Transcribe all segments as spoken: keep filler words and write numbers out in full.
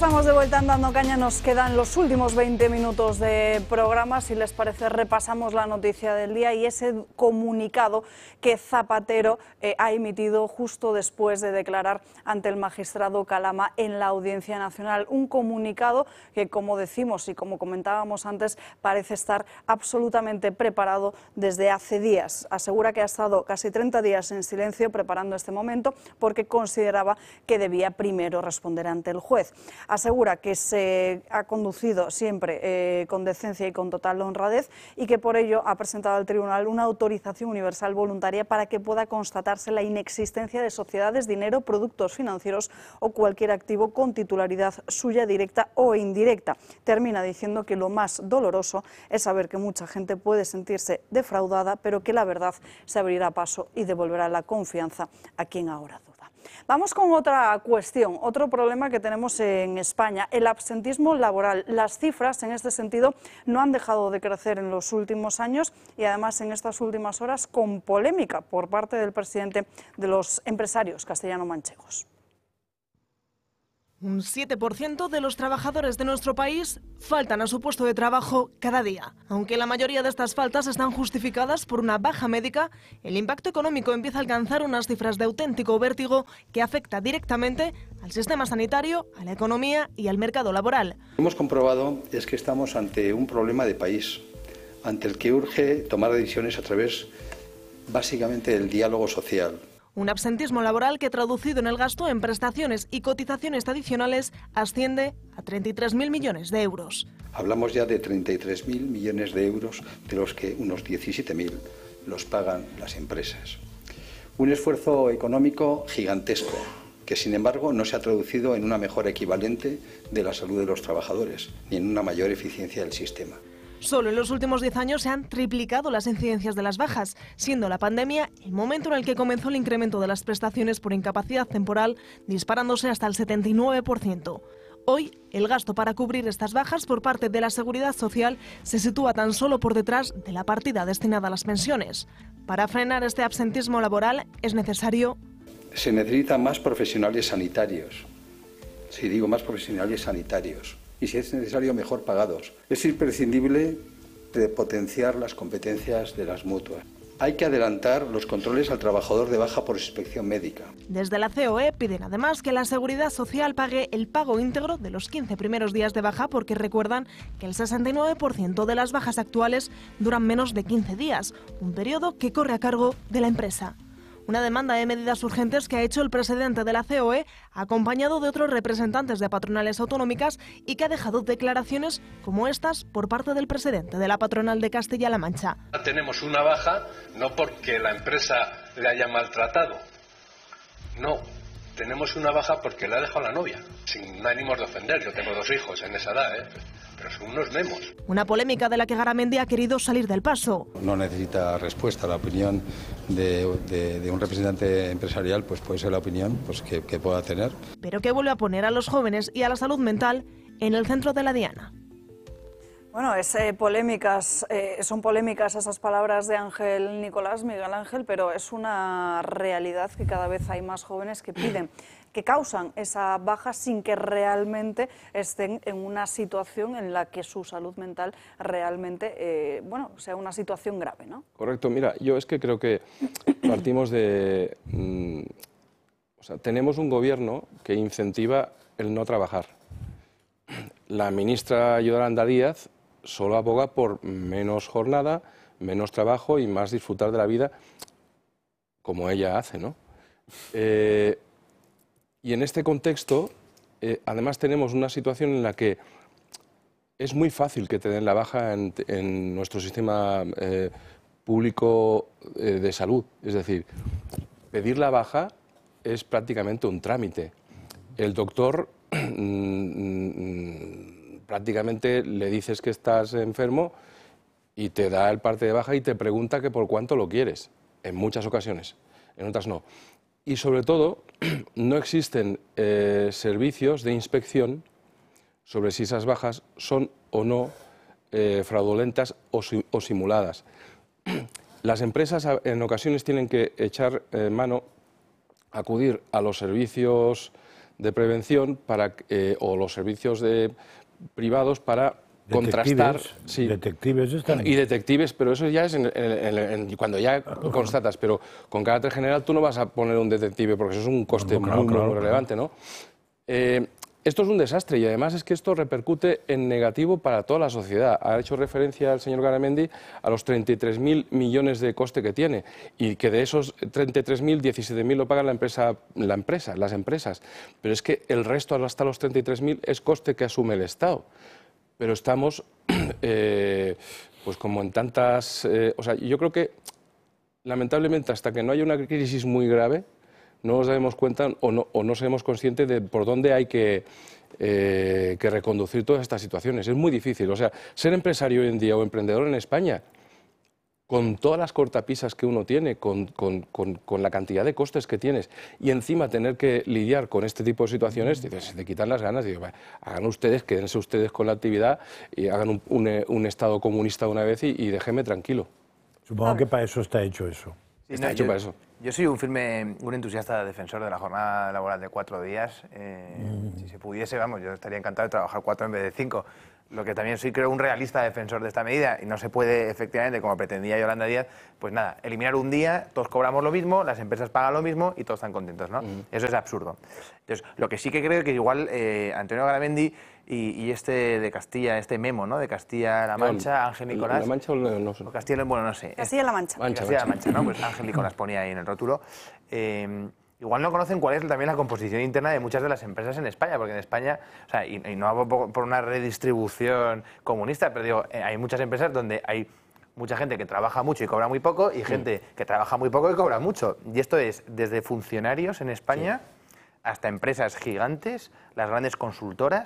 estamos de vuelta en Dando Caña, nos quedan los últimos veinte minutos de programa. Si les parece, repasamos la noticia del día y ese comunicado que Zapatero eh, ha emitido justo después de declarar ante el magistrado Calama en la Audiencia Nacional. Un comunicado que, como decimos y como comentábamos antes, parece estar absolutamente preparado desde hace días. Asegura que ha estado casi treinta días en silencio preparando este momento porque consideraba que debía primero responder ante el juez. Asegura que se ha conducido siempre eh, con decencia y con total honradez y que por ello ha presentado al tribunal una autorización universal voluntaria para que pueda constatarse la inexistencia de sociedades, dinero, productos financieros o cualquier activo con titularidad suya directa o indirecta. Termina diciendo que lo más doloroso es saber que mucha gente puede sentirse defraudada, pero que la verdad se abrirá paso y devolverá la confianza a quien ahora duda. Vamos con otra cuestión, otro problema que tenemos en España, el absentismo laboral. Las cifras en este sentido no han dejado de crecer en los últimos años y además en estas últimas horas con polémica por parte del presidente de los empresarios castellano-manchegos. Un siete por ciento de los trabajadores de nuestro país faltan a su puesto de trabajo cada día. Aunque la mayoría de estas faltas están justificadas por una baja médica, el impacto económico empieza a alcanzar unas cifras de auténtico vértigo que afecta directamente al sistema sanitario, a la economía y al mercado laboral. Lo que hemos comprobado es que estamos ante un problema de país, ante el que urge tomar decisiones a través básicamente del diálogo social. Un absentismo laboral que, traducido en el gasto en prestaciones y cotizaciones adicionales, asciende a treinta y tres mil millones de euros. Hablamos ya de treinta y tres mil millones de euros, de los que unos diecisiete mil los pagan las empresas. Un esfuerzo económico gigantesco, que sin embargo no se ha traducido en una mejora equivalente de la salud de los trabajadores, ni en una mayor eficiencia del sistema. Solo en los últimos diez años se han triplicado las incidencias de las bajas, siendo la pandemia el momento en el que comenzó el incremento de las prestaciones por incapacidad temporal, disparándose hasta el setenta y nueve por ciento. Hoy, el gasto para cubrir estas bajas por parte de la Seguridad Social se sitúa tan solo por detrás de la partida destinada a las pensiones. Para frenar este absentismo laboral es necesario... Se necesitan más profesionales sanitarios. Si digo más profesionales sanitarios. Y si es necesario, mejor pagados. Es imprescindible de potenciar las competencias de las mutuas. Hay que adelantar los controles al trabajador de baja por inspección médica. Desde la C O E piden además que la Seguridad Social pague el pago íntegro de los quince primeros días de baja porque recuerdan que el sesenta y nueve por ciento de las bajas actuales duran menos de quince días, un periodo que corre a cargo de la empresa. Una demanda de medidas urgentes que ha hecho el presidente de la C O E, acompañado de otros representantes de patronales autonómicas y que ha dejado declaraciones como estas por parte del presidente de la patronal de Castilla-La Mancha. Tenemos una baja no porque la empresa le haya maltratado, no, tenemos una baja porque le ha dejado la novia, sin ánimos de ofender. Yo tengo dos hijos en esa edad, ¿eh? Pero son unos memos. Una polémica de la que Garamendi ha querido salir del paso. No necesita respuesta. La opinión de, de, de un representante empresarial pues puede ser la opinión pues, que, que pueda tener. Pero que vuelve a poner a los jóvenes y a la salud mental en el centro de la diana. Bueno, es, eh, polémicas, eh, son polémicas esas palabras de Ángel Nicolás, Miguel Ángel, pero es una realidad que cada vez hay más jóvenes que piden, que causan esa baja sin que realmente estén en una situación en la que su salud mental realmente, eh, bueno, sea una situación grave, ¿no? Correcto. Mira, yo es que creo que partimos de... Mmm, o sea, tenemos un gobierno que incentiva el no trabajar. La ministra Yolanda Díaz solo aboga por menos jornada, menos trabajo y más disfrutar de la vida como ella hace, ¿no? Eh, y en este contexto, eh, además tenemos una situación en la que es muy fácil que te den la baja en, en nuestro sistema eh, público eh, de salud. Es decir, pedir la baja es prácticamente un trámite. El doctor prácticamente le dices que estás enfermo y te da el parte de baja y te pregunta que por cuánto lo quieres, en muchas ocasiones, en otras no. Y sobre todo, no existen eh, servicios de inspección sobre si esas bajas son o no eh, fraudulentas o, o simuladas. Las empresas en ocasiones tienen que echar eh, mano, acudir a los servicios de prevención para, eh, o los servicios de, privados para contrastar. Sí, detectives están. Y detectives, pero eso ya es en, en, en, en, cuando ya constatas, pero con carácter general tú no vas a poner un detective porque eso es un coste no, no, claro, muy, claro, muy relevante, ¿no? Eh, Esto es un desastre y además es que esto repercute en negativo para toda la sociedad. Ha hecho referencia el señor Garamendi a los treinta y tres mil millones de coste que tiene y que de esos treinta y tres mil, diecisiete mil lo pagan la empresa, la empresa, las empresas. Pero es que el resto, hasta los treinta y tres mil, es coste que asume el Estado. Pero estamos, eh, pues como en tantas... Eh, o sea, yo creo que, lamentablemente, hasta que no haya una crisis muy grave, no nos damos cuenta o no, o no seremos conscientes de por dónde hay que, eh, que reconducir todas estas situaciones. Es muy difícil. O sea, ser empresario hoy en día o emprendedor en España, con todas las cortapisas que uno tiene, con, con, con, con la cantidad de costes que tienes, y encima tener que lidiar con este tipo de situaciones, dices, se te quitan las ganas. Digo, hagan ustedes, quédense ustedes con la actividad y hagan un, un, un Estado comunista una vez y, y déjenme tranquilo. Supongo que para eso está hecho eso. Sí, está no, hecho yo, para eso. Yo soy un firme, un entusiasta defensor de la jornada laboral de cuatro días. Eh, mm. Si se pudiese, vamos, yo estaría encantado de trabajar cuatro en vez de cinco. Lo que también soy, creo, un realista defensor de esta medida y no se puede, efectivamente, como pretendía Yolanda Díaz, pues nada, eliminar un día, todos cobramos lo mismo, las empresas pagan lo mismo y todos están contentos, ¿no? Mm. Eso es absurdo. Entonces, lo que sí que creo que igual eh, Antonio Garamendi y, y este de Castilla, este memo, ¿no? De Castilla-La Mancha, Ángel Nicolás. ¿La Mancha o no sé? O Castilla, bueno, no sé. Castilla-La Mancha. Castilla-La Mancha, ¿no? Pues Ángel Nicolás ponía ahí en el rótulo. Eh, Igual no conocen cuál es también la composición interna de muchas de las empresas en España, porque en España, o sea, y, y no hablo por una redistribución comunista, pero digo, hay muchas empresas donde hay mucha gente que trabaja mucho y cobra muy poco y gente sí. que trabaja muy poco y cobra mucho. Y esto es desde funcionarios en España sí. hasta empresas gigantes, las grandes consultoras.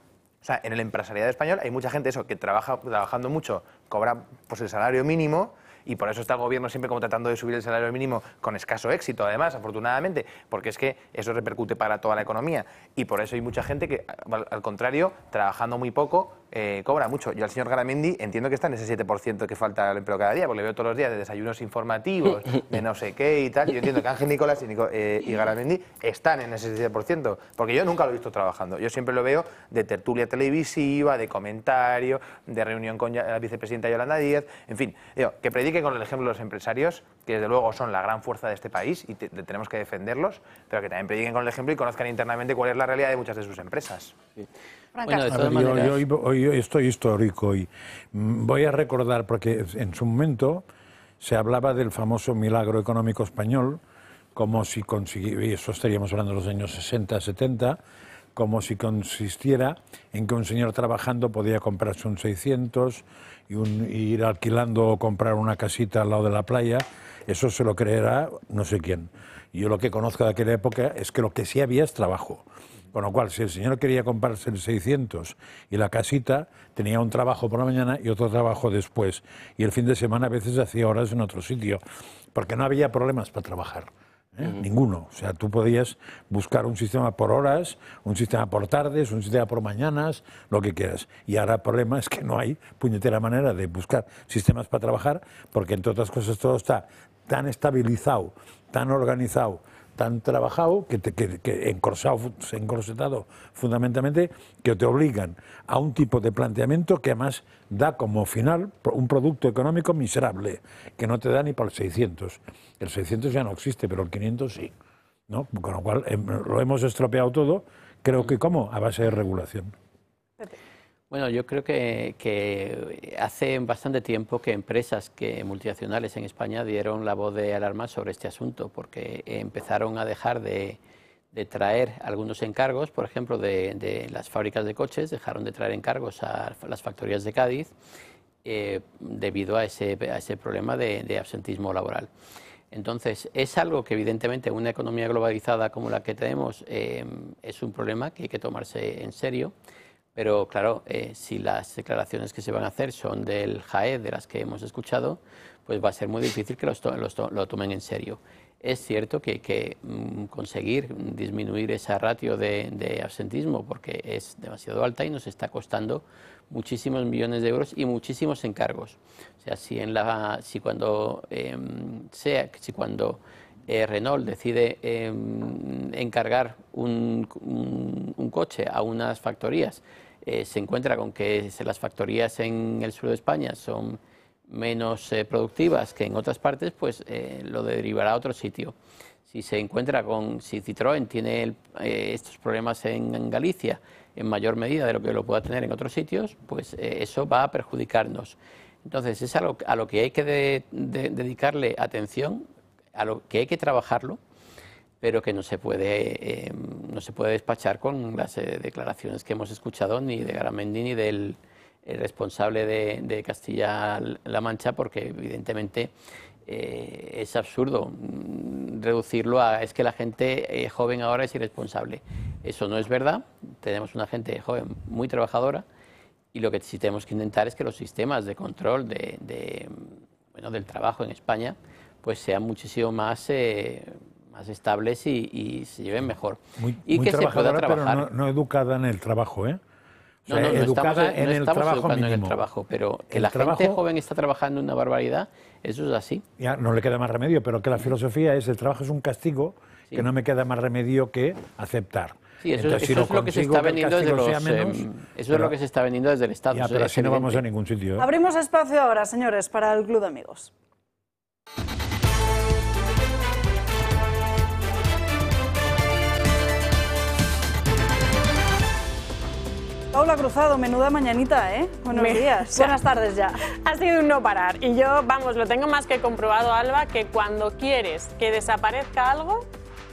O sea, en el empresariado español hay mucha gente eso que trabaja trabajando mucho, cobra pues el salario mínimo. Y por eso está el gobierno siempre como tratando de subir el salario mínimo con escaso éxito, además, afortunadamente, porque es que eso repercute para toda la economía. Y por eso hay mucha gente que, al, al contrario, trabajando muy poco, eh, cobra mucho. Yo al señor Garamendi entiendo que está en ese siete por ciento que falta al empleo cada día, porque le veo todos los días de desayunos informativos, de no sé qué y tal. Y yo entiendo que Ángel Nicolás y, Nico, eh, y Garamendi están en ese siete por ciento, porque yo nunca lo he visto trabajando. Yo siempre lo veo de tertulia televisiva, de comentario, de reunión con la vicepresidenta Yolanda Díaz, en fin, digo, que predique con el ejemplo de los empresarios, que desde luego son la gran fuerza de este país y te, te, tenemos que defenderlos, pero que también prediquen con el ejemplo y conozcan internamente cuál es la realidad de muchas de sus empresas. Sí. Bueno, de todas maneras... yo, yo, hoy, hoy estoy histórico y voy a recordar, porque en su momento se hablaba del famoso milagro económico español, como si consiguiera, y eso estaríamos hablando de los años sesenta, setenta, como si consistiera en que un señor trabajando podía comprarse un seiscientos y, un, y ir alquilando o comprar una casita al lado de la playa. Eso se lo creerá no sé quién. Yo lo que conozco de aquella época es que lo que sí había es trabajo. Con lo cual, si el señor quería comprarse el seiscientos y la casita, tenía un trabajo por la mañana y otro trabajo después. Y el fin de semana a veces hacía horas en otro sitio, porque no había problemas para trabajar. ¿Eh? Uh-huh. Ninguno. O sea, tú podías buscar un sistema por horas, un sistema por tardes, un sistema por mañanas, lo que quieras. Y ahora el problema es que no hay puñetera manera de buscar sistemas para trabajar, porque entre otras cosas todo está tan estabilizado, tan organizado, tan trabajado, que, te, que, que encorsado, encorsetado fundamentalmente, que te obligan a un tipo de planteamiento que además da como final un producto económico miserable, que no te da ni para el seiscientos. El seiscientos ya no existe, pero el quinientos sí, ¿no? Con lo cual eh, lo hemos estropeado todo, creo que ¿cómo? A base de regulación. Bueno, yo creo que, que hace bastante tiempo que empresas que multinacionales en España dieron la voz de alarma sobre este asunto, porque empezaron a dejar de, de traer algunos encargos, por ejemplo, de, de las fábricas de coches, dejaron de traer encargos a las factorías de Cádiz eh, debido a ese, a ese problema de, de absentismo laboral. Entonces, es algo que evidentemente en una economía globalizada como la que tenemos eh, es un problema que hay que tomarse en serio. Pero claro, eh, si las declaraciones que se van a hacer son del JAE, de las que hemos escuchado, pues va a ser muy difícil que los to los to lo tomen en serio. Es cierto que hay que mm, conseguir disminuir esa ratio de, de absentismo porque es demasiado alta y nos está costando muchísimos millones de euros y muchísimos encargos. O sea, si, en la, si cuando, eh, sea, si cuando eh, Renault decide eh, encargar un, un, un coche a unas factorías, eh, se encuentra con que las factorías en el sur de España son menos eh, productivas que en otras partes, pues eh, lo derivará a otro sitio. Si se encuentra con, si Citroën tiene el, eh, estos problemas en, en Galicia en mayor medida de lo que lo pueda tener en otros sitios, pues eh, eso va a perjudicarnos. Entonces es a lo, a lo que hay que de, de, dedicarle atención, a lo que hay que trabajarlo, pero que no se puede, eh, no se puede despachar con las eh, declaraciones que hemos escuchado ni de Garamendi ni del el responsable de, de Castilla-La Mancha, porque evidentemente eh, es absurdo reducirlo a es que la gente eh, joven ahora es irresponsable. Eso no es verdad, tenemos una gente joven muy trabajadora y lo que sí tenemos que intentar es que los sistemas de control de, de, bueno, del trabajo en España pues sean muchísimo más, eh, más estables y, y se lleven mejor. Muy, y muy que se pueda trabajar. Pero no, no educada en el trabajo, ¿eh? O sea, no, no, no educada estamos, en no el estamos trabajo educando mínimo. en el trabajo, pero que el la trabajo, gente joven está trabajando una barbaridad, eso es así. Ya no le queda más remedio, pero que la filosofía es el trabajo es un castigo, sí. Que no me queda más remedio que aceptar. Sí, eso, Entonces, eso si es lo que se está vendiendo desde los, menos, eh, eso pero, es lo que se está vendiendo desde el Estado. Ya, pero así no vamos a ningún sitio. ¿eh? Abrimos espacio ahora, señores, para el Club de Amigos. Paula Cruzado, menuda mañanita, ¿eh? Buenos Me... días, o sea, buenas tardes ya. Ha sido un no parar y yo, vamos, lo tengo más que comprobado, Alba, que cuando quieres que desaparezca algo,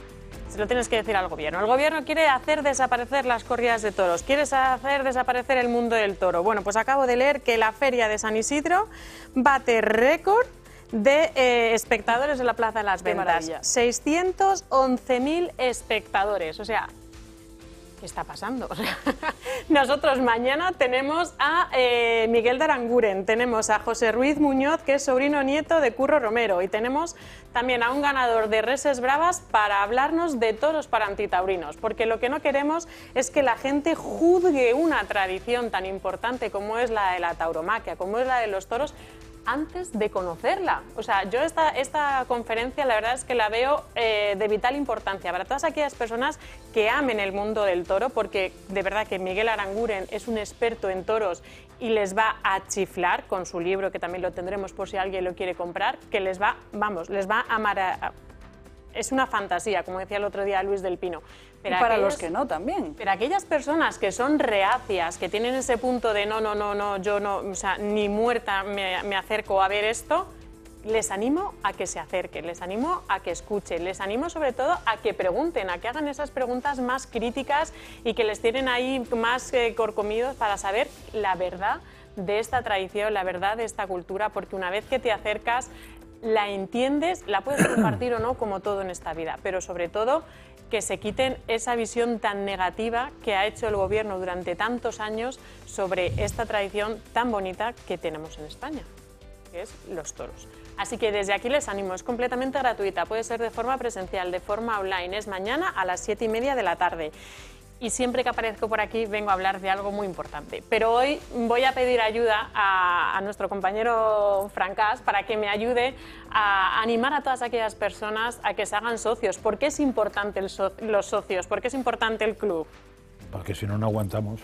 se lo tienes que decir al gobierno. El gobierno quiere hacer desaparecer las corridas de toros, quiere hacer desaparecer el mundo del toro. Bueno, pues acabo de leer que la feria de San Isidro bate récord de eh, espectadores en la Plaza de las Ventas. seiscientos once mil espectadores, o sea... ¿Qué está pasando? O sea, nosotros mañana tenemos a eh, Miguel de Aranguren, tenemos a José Ruiz Muñoz, que es sobrino nieto de Curro Romero, y tenemos también a un ganador de Reses Bravas para hablarnos de toros para antitaurinos, porque lo que no queremos es que la gente juzgue una tradición tan importante como es la de la tauromaquia, como es la de los toros, antes de conocerla. O sea, yo esta, esta conferencia la verdad es que la veo eh, de vital importancia para todas aquellas personas que amen el mundo del toro, porque de verdad que Miguel Aranguren es un experto en toros y les va a chiflar con su libro, que también lo tendremos por si alguien lo quiere comprar, que les va, vamos, les va a maravillar. Es una fantasía, como decía el otro día Luis del Pino. Pero y para aquellas, los que no también. Pero aquellas personas que son reacias, que tienen ese punto de no, no, no, no, yo no, o sea, ni muerta me, me acerco a ver esto, les animo a que se acerquen, les animo a que escuchen, les animo sobre todo a que pregunten, a que hagan esas preguntas más críticas y que les tienen ahí más eh, corcomidos para saber la verdad de esta tradición, la verdad de esta cultura, porque una vez que te acercas, la entiendes, la puedes compartir o no, como todo en esta vida, pero sobre todo que se quiten esa visión tan negativa que ha hecho el gobierno durante tantos años sobre esta tradición tan bonita que tenemos en España, que es los toros. Así que desde aquí les animo, es completamente gratuita, puede ser de forma presencial, de forma online, es mañana a las siete y media de la tarde. Y siempre que aparezco por aquí vengo a hablar de algo muy importante. Pero hoy voy a pedir ayuda a, a nuestro compañero Francás para que me ayude a animar a todas aquellas personas a que se hagan socios. ¿Por qué es importante el so los socios? ¿Por qué es importante el club? Porque si no, no aguantamos.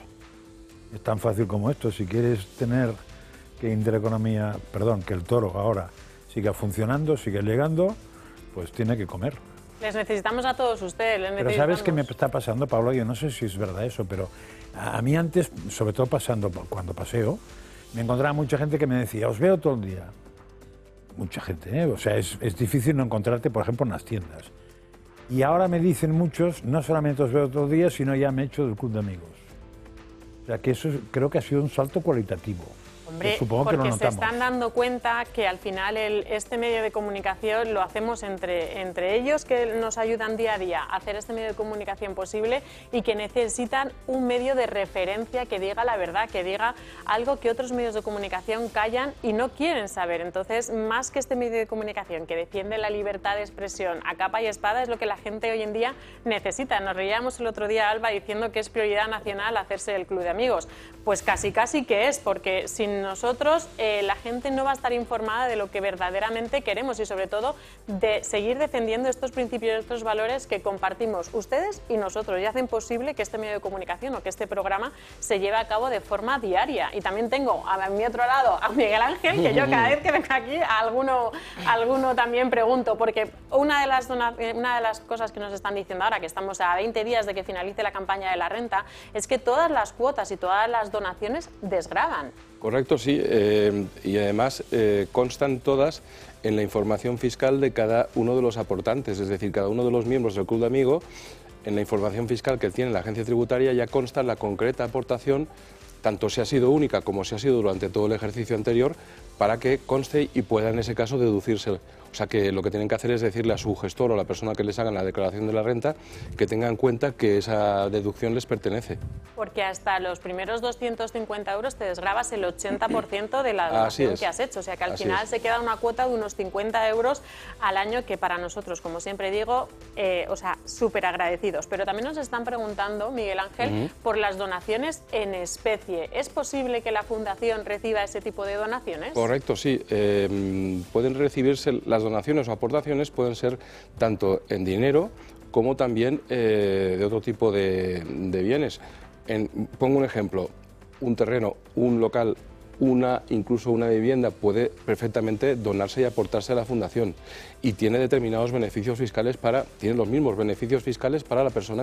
Es tan fácil como esto. Si quieres tener que Intereconomía, perdón, que el toro ahora siga funcionando, siga llegando, pues tiene que comer. Les necesitamos a todos ustedes. Les pero ¿sabes qué me está pasando, Pablo? Yo no sé si es verdad eso, pero a mí antes, sobre todo pasando cuando paseo, me encontraba mucha gente que me decía, os veo todo el día. Mucha gente, ¿eh? O sea, es, es difícil no encontrarte, por ejemplo, en las tiendas. Y ahora me dicen muchos, no solamente os veo todo el día, sino ya me he hecho del club de amigos. O sea, que eso creo que ha sido un salto cualitativo. Hombre, porque se están dando cuenta que al final el, este medio de comunicación lo hacemos entre, entre ellos, que nos ayudan día a día a hacer este medio de comunicación posible y que necesitan un medio de referencia que diga la verdad, que diga algo que otros medios de comunicación callan y no quieren saber. Entonces, más que este medio de comunicación que defiende la libertad de expresión a capa y espada, es lo que la gente hoy en día necesita. Nos reíamos el otro día, Alba, diciendo que es prioridad nacional hacerse el club de amigos. Pues casi casi que es, porque sin sin nosotros eh, la gente no va a estar informada de lo que verdaderamente queremos y sobre todo de seguir defendiendo estos principios y estos valores que compartimos ustedes y nosotros y hacen posible que este medio de comunicación o que este programa se lleve a cabo de forma diaria. Y también tengo a mi otro lado a Miguel Ángel, que yo cada vez que vengo aquí a alguno, a alguno también pregunto, porque una de, las una de las cosas que nos están diciendo ahora, que estamos a veinte días de que finalice la campaña de la renta, es que todas las cuotas y todas las donaciones desgravan. Correcto, sí, eh, y además eh, constan todas en la información fiscal de cada uno de los aportantes, es decir, cada uno de los miembros del Club de Amigo, en la información fiscal que tiene la agencia tributaria ya consta la concreta aportación, tanto si ha sido única como si ha sido durante todo el ejercicio anterior, para que conste y pueda en ese caso deducirse. O sea que lo que tienen que hacer es decirle a su gestor o a la persona que les haga la declaración de la renta que tengan en cuenta que esa deducción les pertenece. Porque hasta los primeros doscientos cincuenta euros te desgravas el ochenta por ciento de la donación que has hecho. O sea que al Así final es. se queda una cuota de unos cincuenta euros al año que para nosotros, como siempre digo, eh, o sea, súper agradecidos. Pero también nos están preguntando, Miguel Ángel, uh-huh. por las donaciones en especie. ¿Es posible que la Fundación reciba ese tipo de donaciones? Correcto, sí. Eh, pueden recibirse las donaciones o aportaciones, pueden ser tanto en dinero como también eh, de otro tipo de, de bienes. En, pongo un ejemplo, un terreno, un local, una, incluso una vivienda puede perfectamente donarse y aportarse a la Fundación y tiene determinados beneficios fiscales para, tiene los mismos beneficios fiscales para la persona